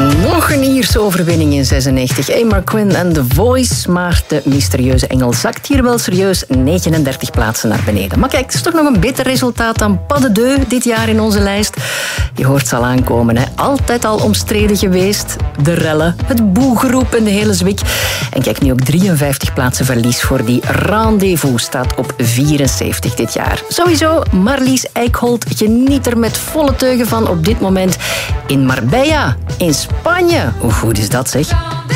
Nog een Ierse overwinning in 96. Eamar Quinn en The Voice. Maar de mysterieuze engel zakt hier wel serieus 39 plaatsen naar beneden. Maar kijk, het is toch nog een beter resultaat dan Pas de Deux dit jaar in onze lijst. Je hoort ze al aankomen, hè. Altijd al omstreden geweest. De rellen, het boegeroep en de hele zwik. En kijk, nu ook 53 plaatsen verlies voor die Rendezvous. Staat op 74 dit jaar. Sowieso, Marlies Eickholt geniet er met volle teugen van op dit moment in Marbella, in Spanje. Hoe goed is dat, zeg?